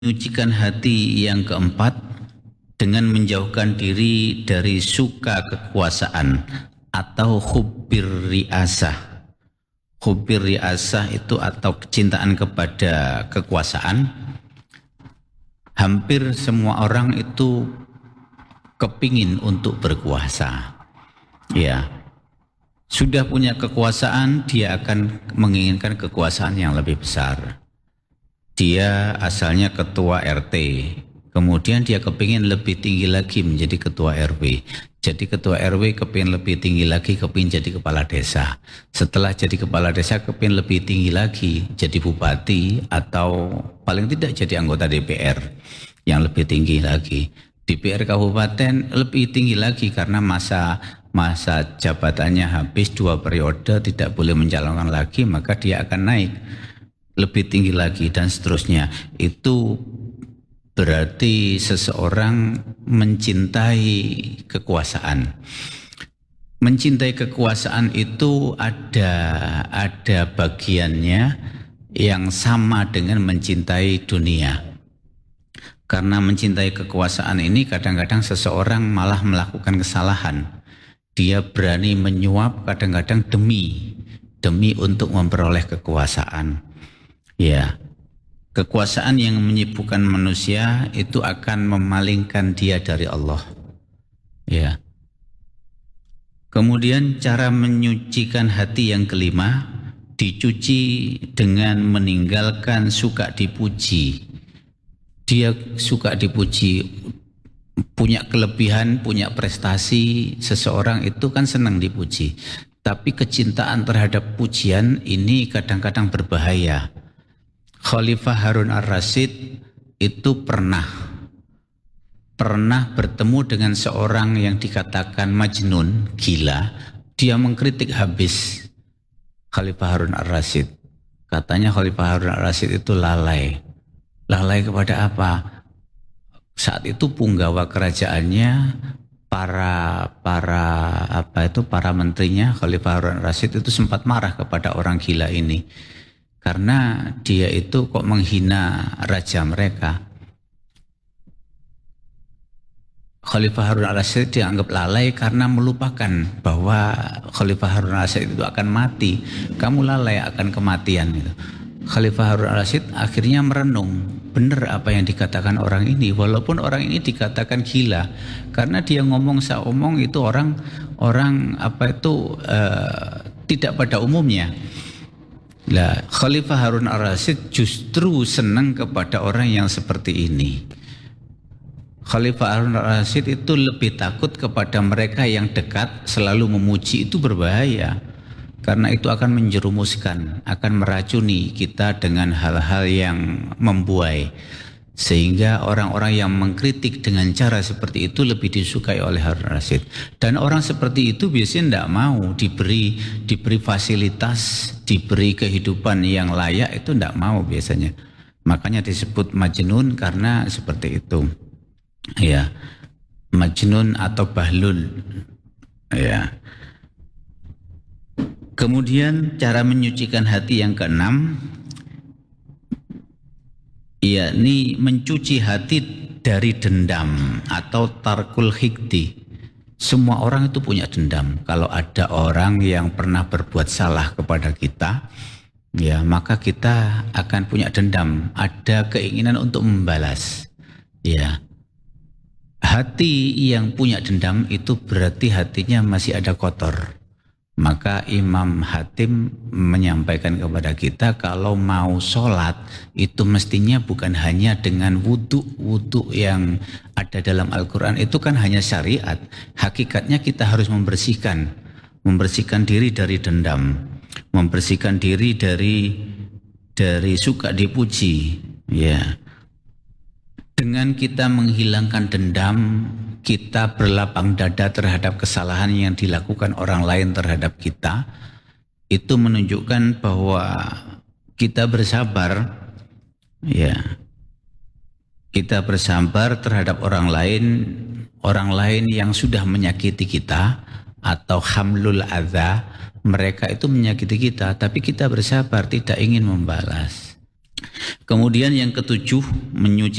Menyucikan hati yang keempat dengan menjauhkan diri dari suka kekuasaan atau hubbir riasah. Hubbir riasah itu atau kecintaan kepada kekuasaan. Hampir semua orang itu kepingin untuk berkuasa. Ya, sudah punya kekuasaan, dia akan menginginkan kekuasaan yang lebih besar. Dia asalnya ketua RT, kemudian dia kepingin lebih tinggi lagi menjadi ketua RW. Jadi ketua RW kepingin lebih tinggi lagi, kepingin jadi kepala desa. Setelah jadi kepala desa kepingin lebih tinggi lagi, jadi bupati atau paling tidak jadi anggota DPR yang lebih tinggi lagi. DPR kabupaten lebih tinggi lagi karena masa jabatannya habis 2 periode, tidak boleh mencalonkan lagi, maka dia akan naik lebih tinggi lagi dan seterusnya. Itu berarti seseorang mencintai kekuasaan. Mencintai kekuasaan itu ada bagiannya yang sama dengan mencintai dunia. Karena mencintai kekuasaan ini kadang-kadang seseorang malah melakukan kesalahan. Dia berani menyuap kadang-kadang demi untuk memperoleh kekuasaan. Ya, kekuasaan yang menyibukkan manusia itu akan memalingkan dia dari Allah. Ya. Kemudian cara menyucikan hati yang kelima, dicuci dengan meninggalkan suka dipuji. Dia suka dipuji, punya kelebihan, punya prestasi, seseorang itu kan senang dipuji. Tapi kecintaan terhadap pujian ini kadang-kadang berbahaya. Khalifah Harun ar-Rasyid itu pernah bertemu dengan seorang yang dikatakan majnun, gila. Dia mengkritik habis Khalifah Harun ar-Rasyid. Katanya Khalifah Harun ar-Rasyid itu lalai. Lalai kepada apa? Saat itu punggawa kerajaannya, para menterinya Khalifah Harun ar-Rasyid itu sempat marah kepada orang gila ini. Karena dia itu kok menghina raja mereka. Khalifah Harun ar-Rasyid dianggap lalai karena melupakan bahwa Khalifah Harun ar-Rasyid itu akan mati. Kamu lalai akan kematian itu. Khalifah Harun ar-Rasyid akhirnya merenung, benar apa yang dikatakan orang ini, walaupun orang ini dikatakan gila, karena dia ngomong seomong itu orang tidak pada umumnya. Lah, Khalifah Harun ar-Rasyid justru senang kepada orang yang seperti ini. Khalifah Harun ar-Rasyid itu lebih takut kepada mereka yang dekat, selalu memuji, itu berbahaya. Karena itu akan menjerumuskan, akan meracuni kita dengan hal-hal yang membuai. Sehingga orang-orang yang mengkritik dengan cara seperti itu lebih disukai oleh Harun ar-Rasyid. Dan orang seperti itu biasanya tidak mau diberi fasilitas, diberi kehidupan yang layak, itu tidak mau biasanya. Makanya disebut majnun karena seperti itu. Ya, majnun atau bahlul. Ya. Kemudian cara menyucikan hati yang keenam, yakni mencuci hati dari dendam atau tarkul hikdi. Semua orang itu punya dendam. Kalau ada orang yang pernah berbuat salah kepada kita, ya maka kita akan punya dendam. Ada keinginan untuk membalas. Ya, hati yang punya dendam itu berarti hatinya masih ada kotor. Maka Imam Hatim menyampaikan kepada kita kalau mau sholat itu mestinya bukan hanya dengan wudhu yang ada dalam Al-Quran, itu kan hanya syariat. Hakikatnya kita harus membersihkan diri dari dendam, membersihkan diri dari suka dipuji. Ya, dengan kita menghilangkan dendam, kita berlapang dada terhadap kesalahan yang dilakukan orang lain terhadap kita, itu menunjukkan bahwa kita bersabar. Ya, kita bersabar terhadap orang lain yang sudah menyakiti kita atau hamlul adza, mereka itu menyakiti kita, tapi kita bersabar, tidak ingin membalas. Kemudian yang ketujuh, menyuci